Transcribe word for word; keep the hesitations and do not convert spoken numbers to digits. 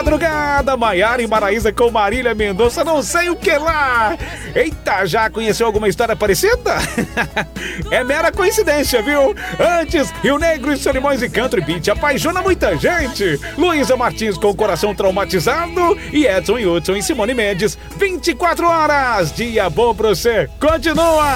madrugada, Maiara e Maraísa com Marília Mendonça, não sei o que lá. Eita, já conheceu alguma história parecida? É mera coincidência, viu? Antes, Rio Negro e Solimões e Country Beat apaixona muita gente. Luísa Martins com o coração traumatizado e Edson Hudson e Simone Mendes, vinte e quatro horas. Dia bom pra você. Continua!